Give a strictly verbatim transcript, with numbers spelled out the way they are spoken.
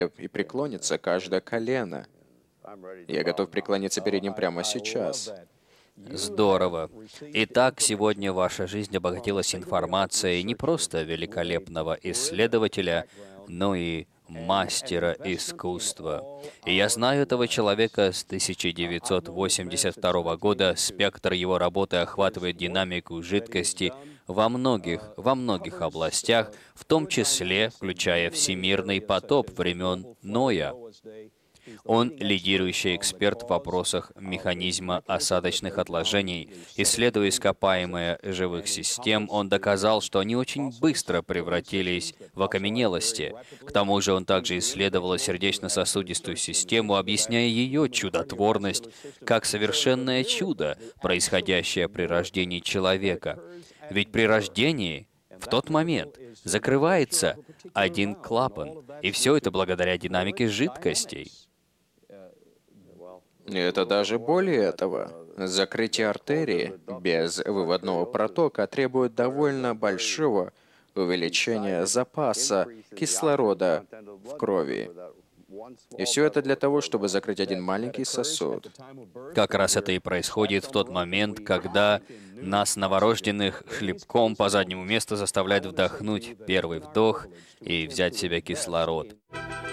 и преклонится каждое колено. Я готов преклониться перед Ним прямо сейчас. Здорово. Итак, сегодня ваша жизнь обогатилась информацией не просто великолепного исследователя, но и мастера искусства. И я знаю этого человека с тысяча девятьсот восемьдесят второго года. Спектр его работы охватывает динамику жидкости во многих, во многих областях, в том числе включая всемирный потоп времен Ноя. Он лидирующий эксперт в вопросах механизма осадочных отложений. Исследуя ископаемые живых систем, он доказал, что они очень быстро превратились в окаменелости. К тому же он также исследовал сердечно-сосудистую систему, объясняя ее чудотворность как совершенное чудо, происходящее при рождении человека. Ведь при рождении в тот момент закрывается один клапан, и все это благодаря динамике жидкостей. И это даже более этого. Закрытие артерии без выводного протока требует довольно большого увеличения запаса кислорода в крови. И все это для того, чтобы закрыть один маленький сосуд. Как раз это и происходит в тот момент, когда нас, новорожденных, хлебком по заднему месту заставляют вдохнуть первый вдох и взять в себя кислород.